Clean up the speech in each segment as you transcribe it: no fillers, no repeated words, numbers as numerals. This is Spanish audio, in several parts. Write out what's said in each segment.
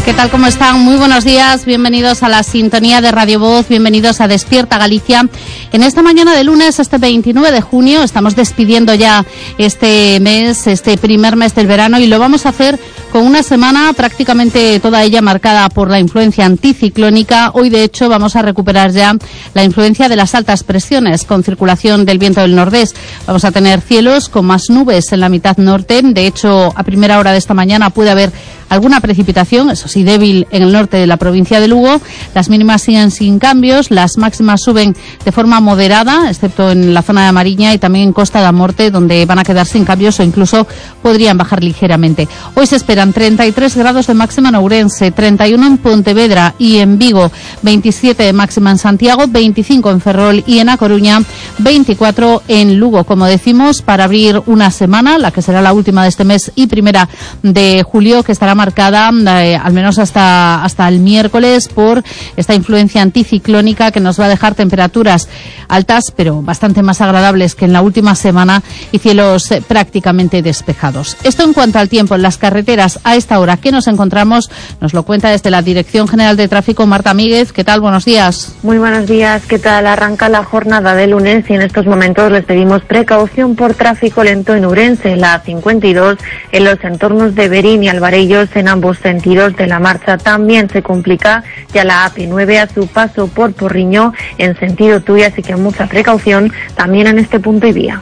¿Qué tal? ¿Cómo están? Muy buenos días, bienvenidos a la sintonía de Radio Voz, bienvenidos a Despierta Galicia. En esta mañana de lunes, este 29 de junio, estamos despidiendo ya este mes, este primer mes del verano, y lo vamos a hacer con una semana prácticamente toda ella marcada por la influencia anticiclónica. Hoy, de hecho, vamos a recuperar ya la influencia de las altas presiones con circulación del viento del nordés. Vamos a tener cielos con más nubes en la mitad norte. De hecho, a primera hora de esta mañana puede haber alguna precipitación, eso sí, débil en el norte de la provincia de Lugo. Las mínimas siguen sin cambios, las máximas suben de forma moderada, excepto en la zona de Mariña y también en Costa da Morte, donde van a quedar sin cambios o incluso podrían bajar ligeramente. Hoy se esperan 33 grados de máxima en Ourense, 31 en Pontevedra y en Vigo, 27 de máxima en Santiago, 25 en Ferrol y en A Coruña, 24 en Lugo. Como decimos, para abrir una semana, la que será la última de este mes y primera de julio, que estará marcada al menos hasta el miércoles por esta influencia anticiclónica que nos va a dejar temperaturas altas pero bastante más agradables que en la última semana y cielos prácticamente despejados. Esto en cuanto al tiempo en las carreteras a esta hora que nos encontramos, nos lo cuenta desde la Dirección General de Tráfico Marta Míguez. ¿Qué tal? Buenos días. Muy buenos días. ¿Qué tal? Arranca la jornada de lunes y en estos momentos les pedimos precaución por tráfico lento en Ourense, la A52, en los entornos de Berín y Alvarellos en ambos sentidos de la marcha. También se complica ya la AP9 a su paso por Porriño en sentido Tuy, así que mucha precaución también en este punto y vía.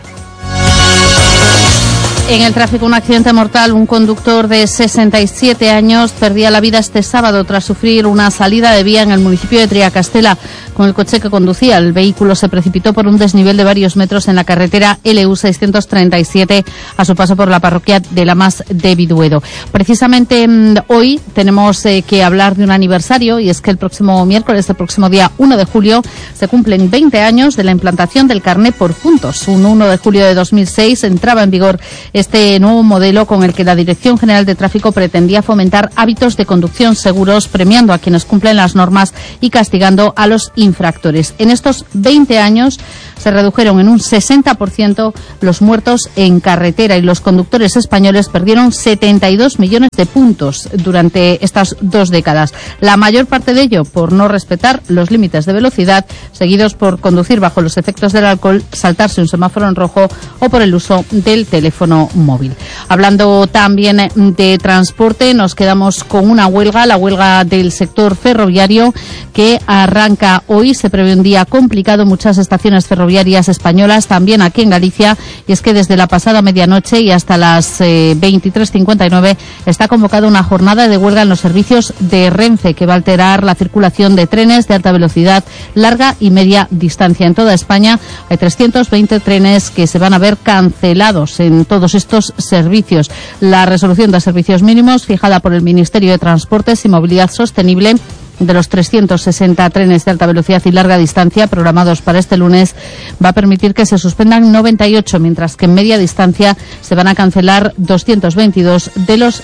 En el tráfico, un accidente mortal. Un conductor de 67 años perdía la vida este sábado tras sufrir una salida de vía en el municipio de Triacastela con el coche que conducía. El vehículo se precipitó por un desnivel de varios metros en la carretera LU 637 a su paso por la parroquia de Lamas de Biduedo. Precisamente hoy tenemos que hablar de un aniversario, y es que el próximo miércoles, el próximo día 1 de julio, se cumplen 20 años de la implantación del carné por puntos. Un 1 de julio de 2006 entraba en vigor este nuevo modelo con el que la Dirección General de Tráfico pretendía fomentar hábitos de conducción seguros, premiando a quienes cumplen las normas y castigando a los infractores. En estos 20 años se redujeron en un 60% los muertos en carretera y los conductores españoles perdieron 72 millones de puntos durante estas 2 décadas. La mayor parte de ello por no respetar los límites de velocidad, seguidos por conducir bajo los efectos del alcohol, saltarse un semáforo en rojo o por el uso del teléfono móvil. Hablando también de transporte, nos quedamos con una huelga, la huelga del sector ferroviario, que arranca hoy. Se prevé un día complicado, muchas estaciones ferroviarias españolas, también aquí en Galicia, y es que desde la pasada medianoche y hasta las 23:59 está convocada una jornada de huelga en los servicios de Renfe, que va a alterar la circulación de trenes de alta velocidad, larga y media distancia. En toda España hay 320 trenes que se van a ver cancelados en todos estos servicios. La resolución de servicios mínimos fijada por el Ministerio de Transportes y Movilidad Sostenible, de los 360 trenes de alta velocidad y larga distancia programados para este lunes, va a permitir que se suspendan 98, mientras que en media distancia se van a cancelar 222 de los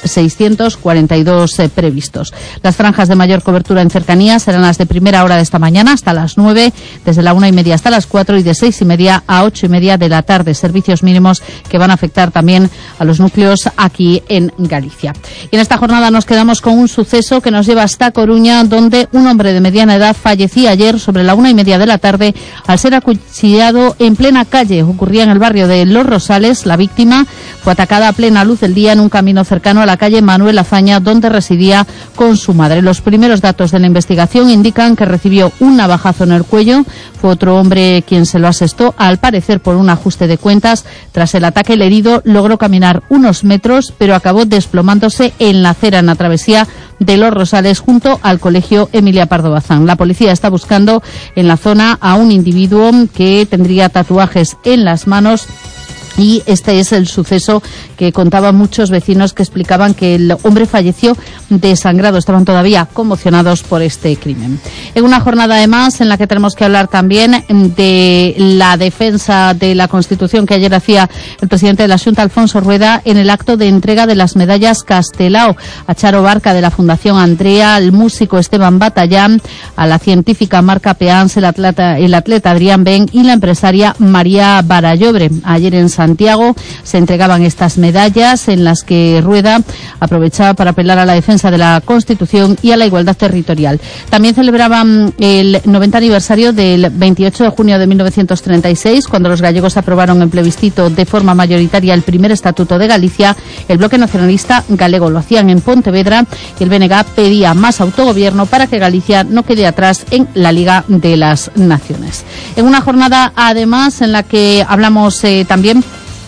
642 previstos. Las franjas de mayor cobertura en cercanías serán las de primera hora de esta mañana hasta las 9, desde la 1:30 hasta las 4 y de 6:30 a 8:30 de la tarde. Servicios mínimos que van a afectar también a los núcleos aquí en Galicia. Y en esta jornada nos quedamos con un suceso que nos lleva hasta Coruña, donde un hombre de mediana edad fallecía ayer sobre la 1:30 de la tarde al ser acuchillado en plena calle. Ocurría en el barrio de Los Rosales. La víctima fue atacada a plena luz del día en un camino cercano a la calle Manuel Azaña, donde residía con su madre. Los primeros datos de la investigación indican que recibió un navajazo en el cuello. Fue otro hombre quien se lo asestó, al parecer por un ajuste de cuentas. Tras el ataque, el herido logró caminar unos metros, pero acabó desplomándose en la acera en la travesía de Los Rosales junto al colegio Emilia Pardo Bazán. La policía está buscando en la zona a un individuo que tendría tatuajes en las manos. Y este es el suceso que contaban muchos vecinos, que explicaban que el hombre falleció desangrado. Estaban todavía conmocionados por este crimen. En una jornada además en la que tenemos que hablar también de la defensa de la Constitución que ayer hacía el presidente de la Xunta, Alfonso Rueda, en el acto de entrega de las medallas Castelao a Charo Barca de la Fundación Andrea, al músico Esteban Batallán, a la científica Marca Peans, el atleta Adrián Ben y la empresaria María Barallobre. Ayer en San Santiago se entregaban estas medallas en las que Rueda aprovechaba para apelar a la defensa de la Constitución y a la igualdad territorial. También celebraban el 90 aniversario del 28 de junio de 1936, cuando los gallegos aprobaron en plebiscito de forma mayoritaria el primer estatuto de Galicia. El bloque nacionalista galego lo hacían en Pontevedra y el BNG pedía más autogobierno para que Galicia no quede atrás en la Liga de las Naciones. En una jornada, además, en la que hablamos también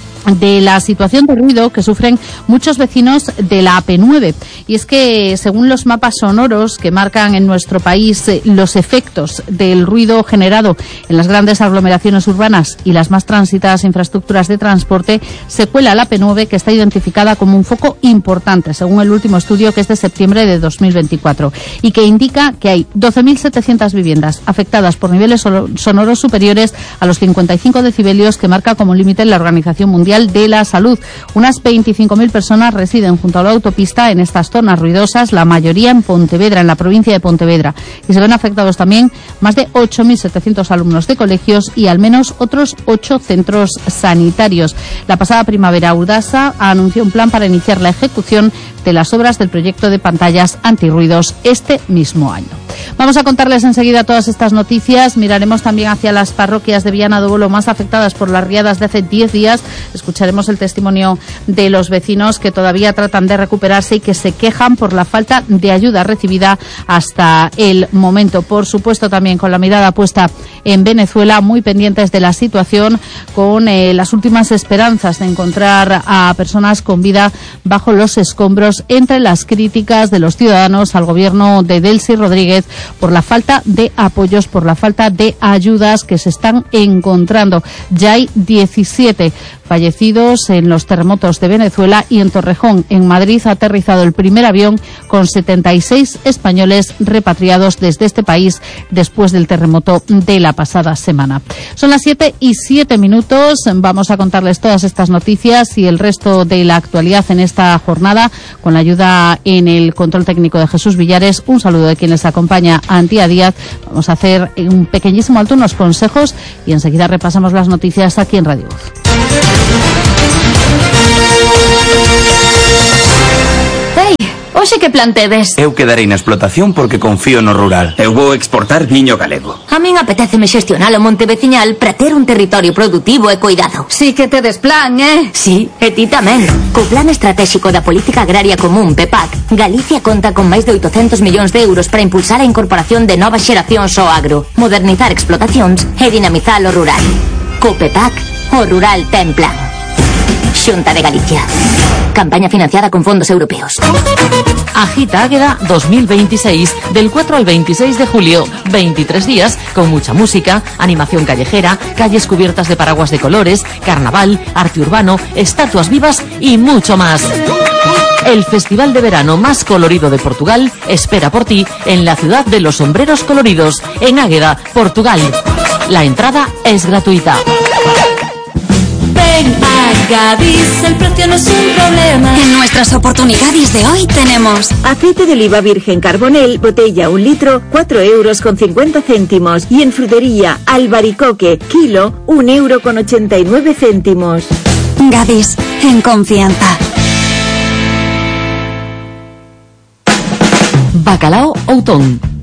de la situación de ruido que sufren muchos vecinos de la AP9. Y es que, según los mapas sonoros que marcan en nuestro país los efectos del ruido generado en las grandes aglomeraciones urbanas y las más transitadas infraestructuras de transporte, se cuela la AP9, que está identificada como un foco importante, según el último estudio, que es de septiembre de 2024, y que indica que hay 12.700 viviendas afectadas por niveles sonoros superiores a los 55 decibelios que marca como límite la Organización Mundial de la Salud. Unas 25.000 personas residen junto a la autopista en estas zonas ruidosas, la mayoría en Pontevedra, en la provincia de Pontevedra. Y se ven afectados también más de 8.700 alumnos de colegios y al menos otros 8 centros sanitarios. La pasada primavera, Audasa anunció un plan para iniciar la ejecución de las obras del proyecto de pantallas antirruidos este mismo año. Vamos a contarles enseguida todas estas noticias. Miraremos también hacia las parroquias de Viana do Bolo más afectadas por las riadas de hace 10 días. Escucharemos el testimonio de los vecinos que todavía tratan de recuperarse y que se quejan por la falta de ayuda recibida hasta el momento. Por supuesto, también con la mirada puesta en Venezuela, muy pendientes de la situación, con las últimas esperanzas de encontrar a personas con vida bajo los escombros, entre las críticas de los ciudadanos al gobierno de Delcy Rodríguez por la falta de apoyos, por la falta de ayudas que se están encontrando. Ya hay 17 fallecidos en los terremotos de Venezuela, y en Torrejón, en Madrid, ha aterrizado el primer avión con 76 españoles repatriados desde este país después del terremoto de la pasada semana. Son las 7:07. Vamos a contarles todas estas noticias y el resto de la actualidad en esta jornada, con la ayuda en el control técnico de Jesús Villares. Un saludo de quien les acompaña, Antía Díaz. Vamos a hacer un pequeñísimo alto, unos consejos, y enseguida repasamos las noticias aquí en Radio Voz. Ei, hoxe que plan tedes? Eu quedarei na explotación porque confío no rural. Eu vou exportar viño galego. A min apetéceme xestionar o monte veciñal para ter un territorio productivo e cuidado. Sí que tedes plan, Sí, e ti tamén. Co Plan Estratégico da Política Agraria Común, PEPAC, Galicia conta con máis de 800 millóns de euros para impulsar a incorporación de novas xeracións ao agro, modernizar explotacións e dinamizar o rural. Co PEPAC, o rural ten plan. Xunta de Galicia. Campaña financiada con fondos europeos. Agita Águeda 2026, del 4 al 26 de julio. 23 días con mucha música, animación callejera, calles cubiertas de paraguas de colores, carnaval, arte urbano, estatuas vivas y mucho más. El festival de verano más colorido de Portugal espera por ti en la ciudad de los sombreros coloridos, en Águeda, Portugal. La entrada es gratuita. Ven a Gadis, el precio no es un problema. En nuestras oportunidades de hoy tenemos aceite de oliva virgen Carbonell, botella 1 litro, 4,50 €. Y en frutería, albaricoque, kilo, 1,89 €. Gadis, en confianza. Bacalao Outón,